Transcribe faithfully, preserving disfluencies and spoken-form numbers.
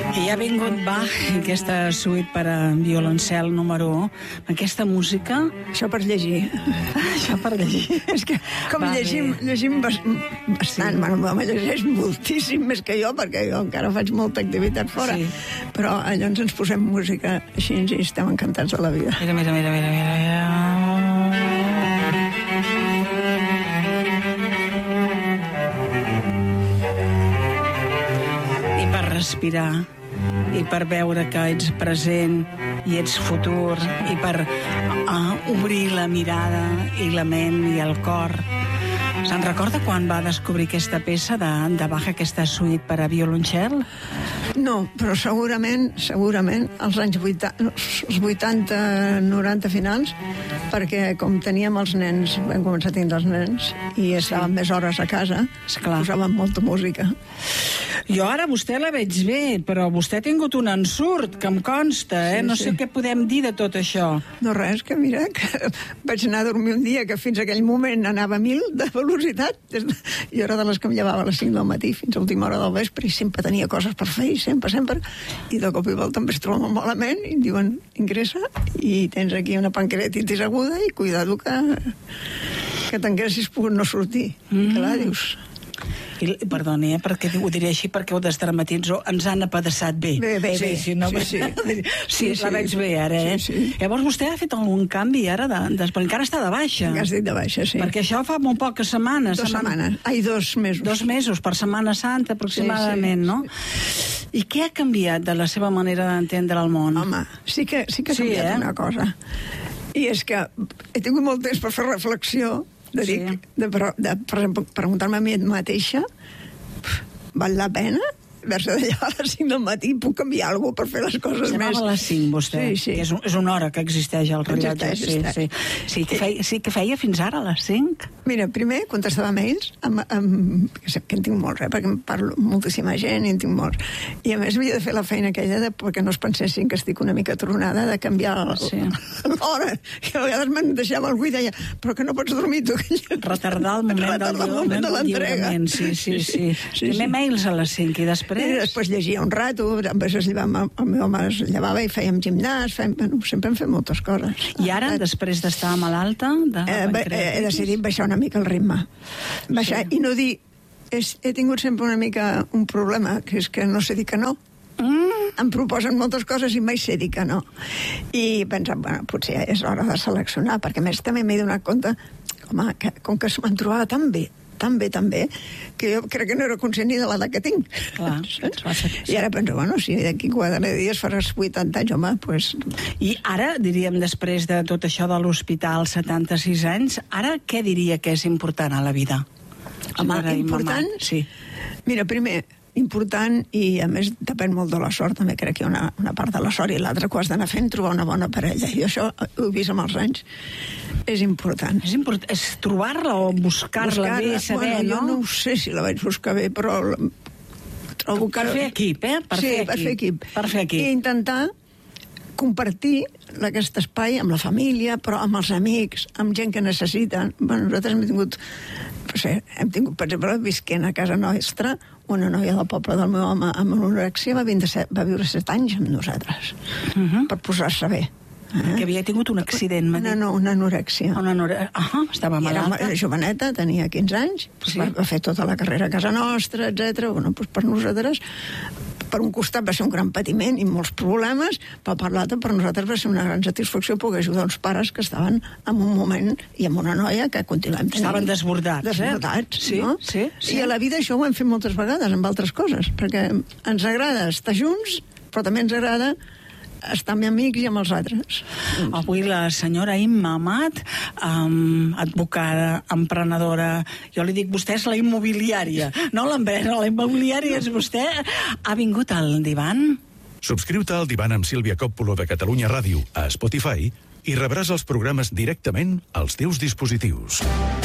I ha vingut Bach, aquesta suite per a violoncel número u, aquesta música... Això per llegir. Això per llegir. És que, com Va llegim, llegim bastant, sí. Bueno, me llegeix moltíssim més que jo, perquè jo encara faig molta activitat fora. Sí. Però llavors ens posem música així i estem encantats de la vida. Mira, mira, mira, mira, mira, mira. I per respirar, i per veure que ets present i ets futur, i per uh, obrir la mirada i la ment i el cor. Se'n recorda quan va descobrir aquesta peça de, de Bach, aquesta suite per a violoncel? No, però segurament, segurament, als anys vuitanta, noranta finals, perquè com teníem els nens, vam començar a tindre els nens, i estàvem sí. més hores a casa, esclar, posàvem molta música. Jo ara vostè la veig bé, però vostè ha tingut un ensurt, que em consta, eh? Sí, no sé sí. què podem dir de tot això. No res, que mira, que vaig anar a dormir un dia que fins a aquell moment anava a mil de velocitat. Jo era de les que em llevava a les cinc del matí fins a l'última hora del vespre i sempre tenia coses per fer, i sempre, sempre. I de cop i volta em vaig trobar molt malament i em diuen, ingressa, i tens aquí una pancreatitis aguda i cuidado que, que t'engreixis pogut no sortir. Mm. Clar, dius... I, perdoni, eh, perquè ho diré així perquè ho desdramatitzo, ens han apedaçat bé. Bé, bé, sí, bé. Sí, no, sí, sí. sí, sí, sí, la veig bé ara, eh? Sí, sí. Llavors vostè ha fet algun canvi ara, de, de, perquè encara està de baixa. Encara estic de baixa, sí. Perquè això fa molt poques setmanes. Dos setmanes, ai, dos mesos. Dos mesos, per Setmana Santa aproximadament, sí, sí, no? Sí. I què ha canviat de la seva manera d'entendre el món? Home, sí que, sí que ha sí, canviat eh? una cosa. I és que he tingut molt temps per fer reflexió, de, sí. dir, de, de, de, de preguntar-me a mi mateixa, val la pena haver-se de llevar a les cinc del matí? Puc canviar alguna cosa per fer les coses més? Llevava a les cinc, vostè. Sí, sí. És, un, és una hora que existeix el rellotge. Existeix, sí, sí. Sí, que feia, sí que feia fins ara, a les cinc? Mira, primer contestava mails, amb, amb, que en tinc molts, eh, perquè em parlo moltíssima gent i en tinc molts. I a més havia de fer la feina aquella de, perquè no es pensessin que estic una mica tronada, de canviar sí. l'hora. I a vegades me'n deixava algú i deia, però que no pots dormir tu. Retardar el moment, Retardar del, el moment de l'entrega. Sí, sí, sí. sí. sí Primer sí. mails a les cinc i després... I després llegia un rato, després es llevava, el meu home es llevava i fèiem gimnàs, fèiem, bueno, sempre hem fet moltes coses. I ara, ah, després d'estar malalta? De eh, he, he decidit baixar una mica el ritme. Baixar, sí. I no dir... És, he tingut sempre una mica un problema, que és que no sé dir que no. Mm. Em proposen moltes coses i mai sé dir que no. I pensant, bueno, potser és hora de seleccionar, perquè a més també m'he donat compte, home, que, com que me'n trobava tan bé, tan bé, tan bé, que jo crec que no era conscient ni de l'edat que tinc. Clar, I ara penso, bueno, si d'aquí quatre dies faràs vuitanta anys, home, doncs... Pues... I ara, diríem, després de tot això de l'hospital, setanta-sis anys, ara què diria que és important a la vida? Home, important? Sí. Mira, primer, important, i a més depèn molt de la sort, també crec que hi ha una, una part de la sort i l'altra que ho has d'anar fent, trobar una bona parella, i això ho he vist amb els anys, és important. És important, és trobar-la o buscar-la buscar bé, saber, bueno, no? Jo no ho sé si la vaig buscar bé, però trobo que... Per fer equip, eh? Per sí, fer per fer equip. Per fer equip. I intentar compartir aquest espai amb la família, però amb els amics, amb gent que necessiten. Bueno, nosaltres hem tingut, no sé, hem tingut, per exemple, visquent a casa nostra, una noia del poble del meu home amb una anorèxia va, va viure set anys amb nosaltres, uh -huh. per posar-se bé. Eh? Que havia tingut un accident, m'ha dit. No, no, una anorèxia. Una anorèxia. Ah, estava malalta. Era joveneta, tenia quinze anys, doncs sí. va, va fer tota la carrera a casa nostra, etcètera. Bueno, doncs per nosaltres, per un costat va ser un gran patiment i molts problemes, però per l'altre per nosaltres va ser una gran satisfacció poder ajudar uns pares que estaven en un moment i amb una noia que continuem tenint. Estaven desbordats. Desbordats, eh? sí, no? Sí, sí. I a la vida això ho hem fet moltes vegades amb altres coses, perquè ens agrada estar junts, però també ens agrada estar amb amics i amb els altres. Avui la senyora Imma Amat, um, advocada, emprenedora, jo li dic, vostè és la immobiliària, no l'empresa, la immobiliària és vostè, ha vingut al divan? Subscriu-te al divan amb Sílvia Còppolo de Catalunya Ràdio a Spotify i rebràs els programes directament als teus dispositius.